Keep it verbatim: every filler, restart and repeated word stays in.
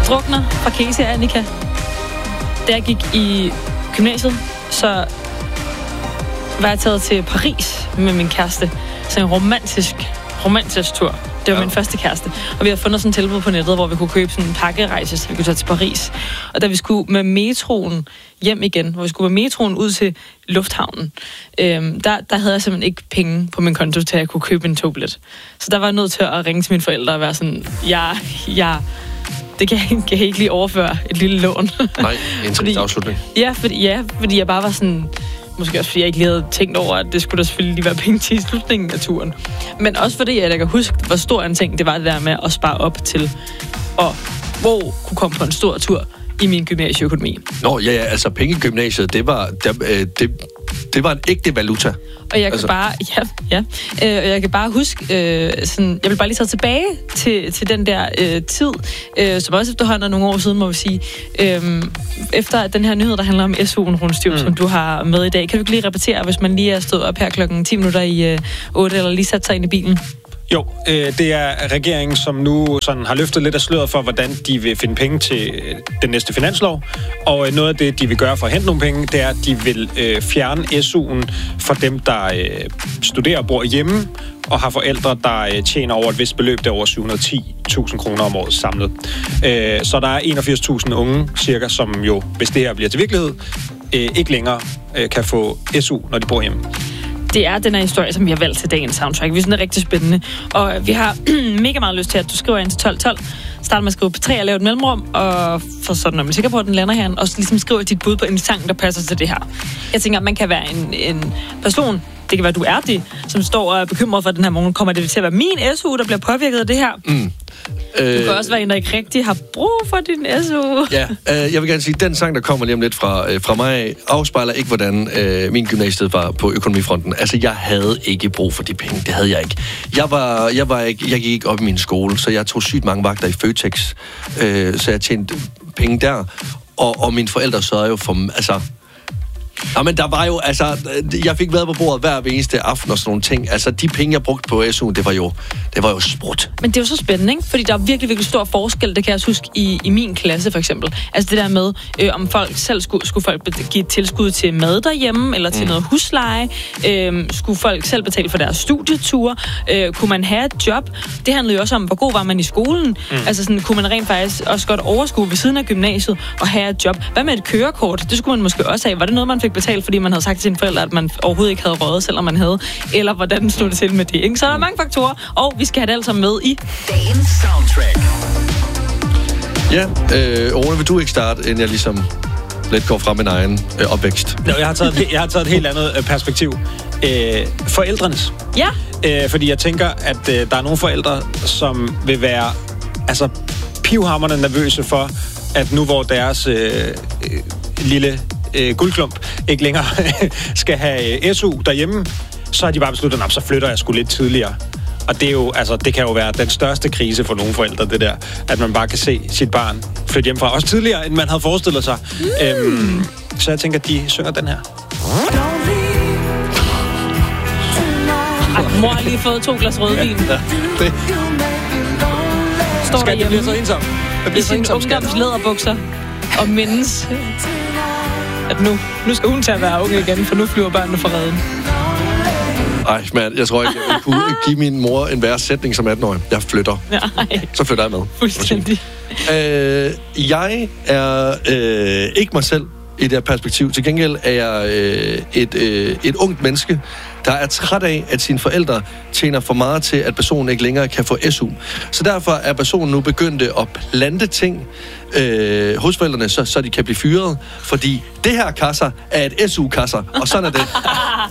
drukner fra Casey og Annika. Da jeg gik i gymnasiet, så var jeg taget til Paris med min kæreste. Så en romantisk, romantisk tur. Det var ja. min første kæreste. Og vi havde fundet sådan et tilbud på nettet, hvor vi kunne købe sådan en pakkerejse, så vi kunne tage til Paris. Og da vi skulle med metroen hjem igen, hvor vi skulle med metroen ud til lufthavnen, øhm, der, der havde jeg simpelthen ikke penge på min konto til at jeg kunne købe en togbillet. Så der var jeg nødt til at ringe til mine forældre og være sådan, ja, ja, det kan jeg, kan jeg ikke lige overføre et lille lån. Nej, en trist afslutning. Ja, fordi, ja, fordi jeg bare var sådan... Måske også fordi jeg ikke lige havde tænkt over, at det skulle der selvfølgelig lige være penge til i slutningen af turen. Men også fordi, at jeg kan huske, hvor stor en ting det var det der med at spare op til at wow, kunne komme på en stor tur i min gymnasieøkonomi. Nå, ja, ja, altså penge i gymnasiet, det var, det, det, det var en ægte valuta. Og jeg kan altså. bare, ja, ja, øh, og jeg kan bare huske, øh, sådan, jeg vil bare lige tage tilbage til, til den der øh, tid, øh, som også efterhånden er nogle år siden, må vi sige, øh, efter den her nyhed, der handler om S U'en, Rundstyv, mm. som du har med i dag. Kan du ikke lige repetere, hvis man lige er stået op her klokken ti minutter i øh, otte, eller lige sat sig ind i bilen? Jo, øh, det er regeringen, som nu sådan har løftet lidt af sløret for, hvordan de vil finde penge til øh, den næste finanslov. Og øh, noget af det, de vil gøre for at hente nogle penge, det er, at de vil øh, fjerne S U'en for dem, der øh, studerer og bor hjemme, og har forældre, der øh, tjener over et vist beløb, der er over syv hundrede og ti tusind kroner om året samlet. Øh, så der er enogfirs tusind unge, cirka, som jo, hvis det her bliver til virkelighed, øh, ikke længere øh, kan få S U, når de bor hjemme. Det er den her historie, som vi har valgt til dagens soundtrack. Vi synes, det er rigtig spændende. Og vi har mega meget lyst til, at du skriver ind til tolv tolv. Start med at skrive på tre og lave et mellemrum. Og for sådan, når man er sikker på, at den lander her, og ligesom skriver dit bud på en sang, der passer til det her. Jeg tænker, at man kan være en, en person, det kan være, du er det, som står og er bekymret for den her morgen. Kommer det til at være min S U, der bliver påvirket af det her? Mm. Du kan også være en, der ikke rigtig har brug for din S U. Ja, øh, jeg vil gerne sige, at den sang, der kommer lige om lidt fra, øh, fra mig, afspejler ikke, hvordan øh, min gymnasiet var på økonomifronten. Altså, jeg havde ikke brug for de penge. Det havde jeg ikke. Jeg, var, jeg, var ikke, jeg gik ikke op i min skole, så jeg tog sygt mange vagter i Føtex, øh, så jeg tjente penge der. Og, og mine forældre sørgede jo for... Altså, ja, men der var jo, altså, jeg fik været på bordet hver eneste aften og sådan nogle ting. Altså, de penge, jeg brugte på S U, det var jo, det var jo sprut. Men det er jo så spændende, ikke? Fordi der er virkelig, virkelig stor forskel, det kan jeg også huske i, i min klasse, for eksempel. Altså det der med, øh, om folk selv skulle, skulle folk give tilskud til mad derhjemme, eller til mm. noget husleje. Øh, skulle folk selv betale for deres studieture? Øh, kunne man have et job? Det handlede jo også om, hvor god var man i skolen? Mm. Altså sådan, kunne man rent faktisk også godt overskue ved siden af gymnasiet og have et job? Hvad med et kørekort? Det skulle man måske også have. Var det noget, man fik betalt, fordi man havde sagt til sine forældre, at man overhovedet ikke havde råd, selvom man havde? Eller hvordan stod det til med det? Ikke? Så der er mange faktorer, og vi skal have det alle sammen med i dagens soundtrack. Ja, øh, Rune, vil du ikke starte, inden jeg ligesom lidt går fra min egen øh, opvækst? Jo, jeg har taget, jeg har taget et helt andet øh, perspektiv. Øh, forældrenes. Ja. Øh, fordi jeg tænker, at øh, der er nogle forældre, som vil være altså pivhamrende nervøse for, at nu hvor deres øh, øh, lille øh, guldklump ikke længere skal have øh, S U derhjemme, så har de bare besluttet, at så flytter jeg sgu lidt tidligere. Og det er jo, altså, det kan jo være den største krise for nogle forældre, det der, at man bare kan se sit barn flytte hjemmefra. Også tidligere, end man havde forestillet sig. Mm. Øhm, så jeg tænker, at de synger den her. Ej, mor har lige fået to glas rødvin. Ja, det. Står Skal det blive så ensom? I sine ungdoms læderbukser og mindes, at nu, nu skal hun til at være unge igen, for nu flyver børnene fra redden. Ej, mand, jeg tror ikke, jeg kunne give min mor en værre sætning som atten-årig. Jeg flytter. Nej. Så flytter jeg med. Fuldstændig. Øh, jeg er øh, ikke mig selv i det her perspektiv. Til gengæld er jeg øh, et, øh, et ungt menneske, der er træt af, at sine forældre tjener for meget til, at personen ikke længere kan få S U. Så derfor er personen nu begyndt at plante ting øh, hos forældrene, så, så de kan blive fyret. Fordi det her kasser er et S U-kasser, og sådan er det.